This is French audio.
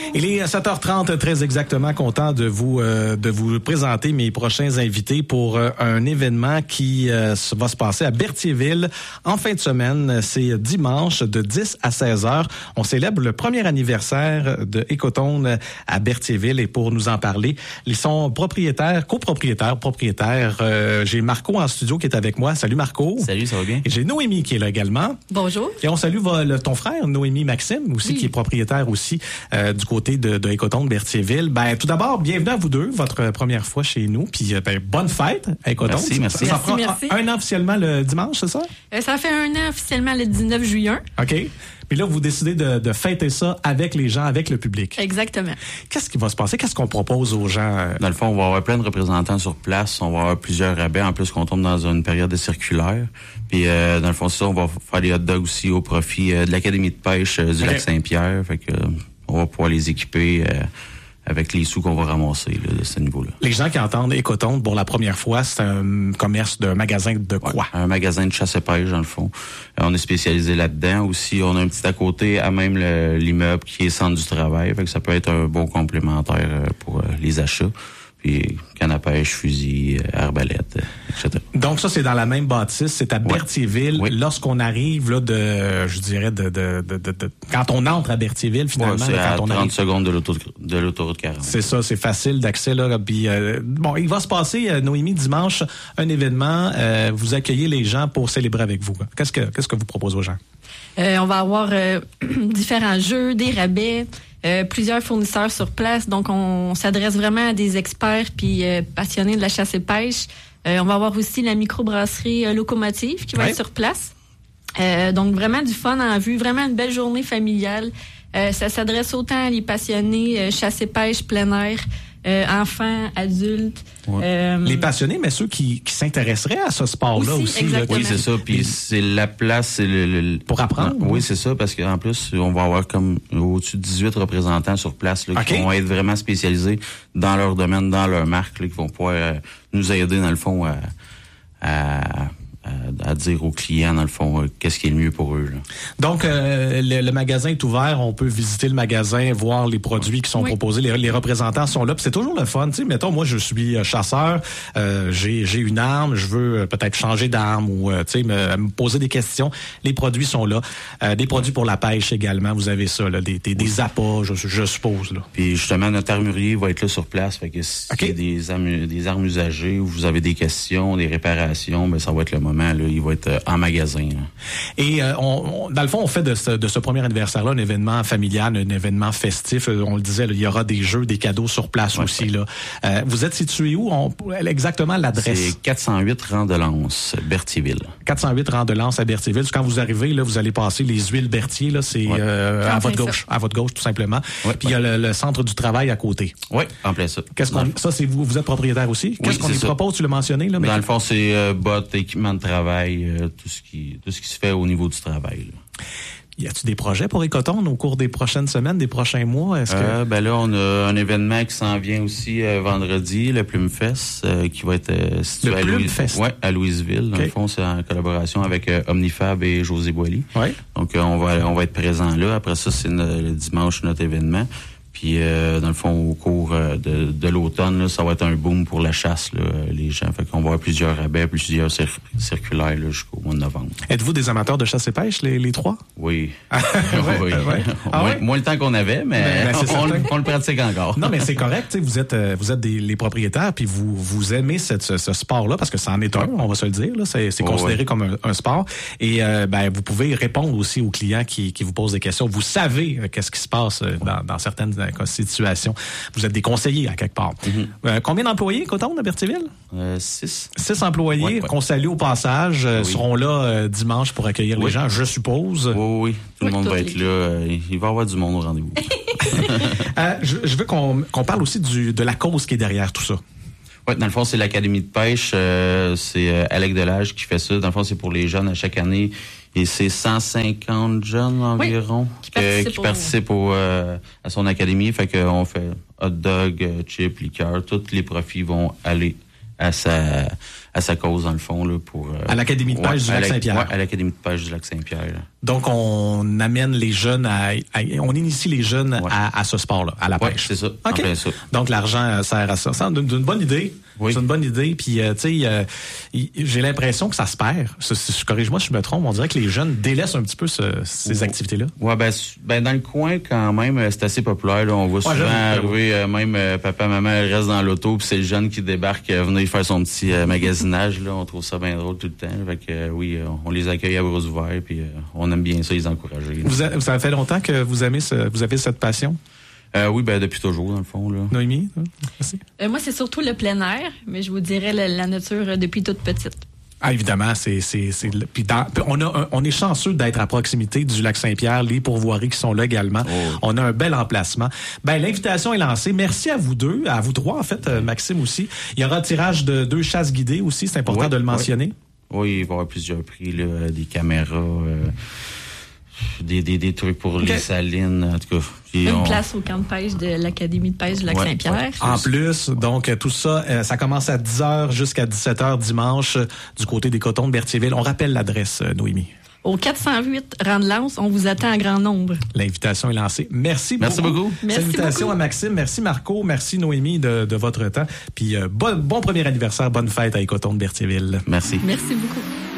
Il est 7h30, très exactement, content de vous présenter mes prochains invités pour un événement qui va se passer à Berthierville en fin de semaine. C'est dimanche de 10 à 16 heures. On célèbre le premier anniversaire de Ecotone à Berthierville et pour nous en parler, ils sont copropriétaires. J'ai Marco en studio qui est avec moi. Salut Marco. Salut, ça va bien? Et j'ai Noémie qui est là également. Bonjour. Et on salue ton frère, Noémie Maxime, aussi, qui est propriétaire aussi du côté de Ecotone Berthierville. Ben, tout d'abord, bienvenue à vous deux, votre première fois chez nous. Puis, bonne fête à Ecotone. Merci. Ça fera un an officiellement le dimanche, c'est ça? Ça fait un an officiellement le 19 juillet. OK. Puis là, vous décidez de fêter ça avec les gens, avec le public. Exactement. Qu'est-ce qui va se passer? Qu'est-ce qu'on propose aux gens? Dans le fond, on va avoir plein de représentants sur place. On va avoir plusieurs rabais. En plus, qu'on tombe dans une période circulaire. Puis, dans le fond, c'est ça, on va faire des hot dogs aussi au profit de l'Académie de pêche du lac Saint-Pierre. Fait que on va pouvoir les équiper avec les sous qu'on va ramasser là, de ce niveau-là. Les gens qui entendent Ecotone pour la première fois, c'est un commerce de magasin de quoi? Ouais, un magasin de chasse et pêche, dans le fond. On est spécialisé là-dedans. Aussi, on a un petit à côté, à même l'immeuble qui est centre du travail. Fait que ça peut être un bon complémentaire pour les achats. Puis canne à pêche, fusil, arbalète, etc. Donc ça, c'est dans la même bâtisse, c'est à Berthierville. Oui. Lorsqu'on arrive là quand on entre à Berthierville, finalement, c'est là, à quand on 30 arrive, secondes de l'autoroute 40. c'est ça, c'est facile d'accès là. Puis il va se passer Noémie dimanche un événement. Vous accueillez les gens pour célébrer avec vous. Qu'est-ce que vous proposez aux gens? On va avoir différents jeux, des rabais. Plusieurs fournisseurs sur place, donc on s'adresse vraiment à des experts puis passionnés de la chasse et pêche. On va avoir aussi la microbrasserie Locomotive qui va être sur place. Donc vraiment du fun en vue, vraiment une belle journée familiale. Ça s'adresse autant à les passionnés chasse et pêche plein air, enfants, adultes. Ouais. Les passionnés, mais ceux qui s'intéresseraient à ce sport-là aussi. Exactement. Oui, c'est ça. Puis c'est la place, c'est pour apprendre. Oui, c'est ça, parce qu'en plus, on va avoir comme au-dessus de 18 représentants sur place là, qui vont être vraiment spécialisés dans leur domaine, dans leur marque, là, qui vont pouvoir nous aider, dans le fond, à dire aux clients, dans le fond, qu'est-ce qui est le mieux pour eux. Là. Donc, le magasin est ouvert. On peut visiter le magasin, voir les produits qui sont proposés. Les représentants sont là. Puis c'est toujours le fun. Tu sais, mettons, moi, je suis chasseur. J'ai une arme. Je veux peut-être changer d'arme ou me poser des questions. Les produits sont là. Des produits pour la pêche également. Vous avez ça, là, des appâts, je suppose. Là. Puis justement, notre armurier va être là sur place. Fait que s'il y a des armes usagées ou vous avez des questions, des réparations, ben ça va être le moment. Là, il va être en magasin. Là. Et dans le fond, on fait de ce premier anniversaire-là un événement familial, un événement festif. On le disait, là, il y aura des jeux, des cadeaux sur place aussi. Là. Vous êtes situé où? Exactement l'adresse? C'est 408 Randelance, Berthierville. 408 Randelance à Berthierville. Quand vous arrivez, là, vous allez passer les huiles Berthier. Là, c'est à votre gauche. À votre gauche, tout simplement. Ouais, puis il y a le centre du travail à côté. Oui, en plein ça. Ça, c'est vous êtes propriétaire aussi? Qu'est-ce qu'on y propose? Tu l'as mentionné. Là, mais... Dans le fond, c'est bottes, équipement de travail, tout ce qui se fait au niveau du travail. Là. Y a-t-il des projets pour Ecotone au cours des prochaines semaines, des prochains mois? Ben là, on a un événement qui s'en vient aussi vendredi, le Plume Fest, qui va être situé à Louisville. Dans le fond, c'est en collaboration avec Omnifab et José Boilly. Ouais. Donc, on va être présent là. Après ça, c'est le dimanche notre événement. Puis, dans le fond, au cours de l'automne, là, ça va être un boom pour la chasse, là, les gens. Fait qu'on va avoir plusieurs rabais, plusieurs circulaires là, jusqu'au mois de novembre. Êtes-vous des amateurs de chasse et pêche, les trois? Oui. Oui. Moins le temps qu'on avait, mais on le pratique encore. Non, mais c'est correct. Vous êtes les propriétaires, puis vous aimez ce sport-là, parce que ça en est un, on va se le dire. Là. C'est considéré comme un sport. Et vous pouvez répondre aussi aux clients qui vous posent des questions. Vous savez qu'est-ce qui se passe dans certaines situation. Vous êtes des conseillers à quelque part. Mm-hmm. Combien d'employés, Ecotone, à Berthierville? 6. 6 employés qu'on salue au passage. Seront là dimanche pour accueillir les gens, je suppose. Oui. Tout le monde va être là. Il va y avoir du monde au rendez-vous. Je veux qu'on parle aussi de la cause qui est derrière tout ça. Oui, dans le fond, c'est l'Académie de pêche. C'est Alec Delage qui fait ça. Dans le fond, c'est pour les jeunes à chaque année. Et c'est 150 jeunes environ qui participent à son académie. Fait qu'on fait hot dog, chips, liqueurs. Tous les profits vont aller à à sa cause, dans le fond, là, pour... à l'Académie de pêche du Lac-Saint-Pierre. Ouais, à l'Académie de pêche du Lac-Saint-Pierre. Là. Donc, on amène les jeunes on initie les jeunes à ce sport-là, à la pêche. C'est ça. OK. Ça. Donc, l'argent sert à ça. C'est une bonne idée. Oui. C'est une bonne idée. Puis, tu sais, j'ai l'impression que ça se perd. Corrige-moi si je me trompe. On dirait que les jeunes délaissent un petit peu ces activités-là. Ouais, ben dans le coin, quand même, c'est assez populaire. Là. On voit souvent arriver, même papa, maman reste dans l'auto, puis c'est le jeune qui débarque, venir faire son petit magasinage. Là. On trouve ça bien drôle tout le temps. Fait que, oui, on les accueille à bras ouverts, puis on aime bien ça, les encourager. Ça fait longtemps que vous avez cette passion? Oui, ben depuis toujours, dans le fond. Là. Noémie? Moi, c'est surtout le plein air, mais je vous dirais la nature depuis toute petite. Ah, évidemment, puis on est chanceux d'être à proximité du Lac-Saint-Pierre, les pourvoiries qui sont là également. Oh. On a un bel emplacement. Ben, l'invitation est lancée. Merci à vous deux, à vous trois, en fait, Maxime aussi. Il y aura un tirage de 2 chasses guidées aussi, c'est important de le mentionner. Oui, il va y avoir plusieurs prix, là, des caméras, des trucs pour les salines, en tout cas. Une place au camp de pêche de l'Académie de pêche du Lac-Saint-Pierre. Ouais. En plus, donc tout ça, ça commence à 10h jusqu'à 17h dimanche du côté des Cotons de Berthierville. On rappelle l'adresse, Noémie. Au 408 Rand-Lance, on vous attend en grand nombre. L'invitation est lancée. Merci beaucoup. Salutations à Maxime. Merci Marco. Merci Noémie de votre temps. Puis bon premier anniversaire, bonne fête à les Cotons de Berthierville. Merci. Merci beaucoup.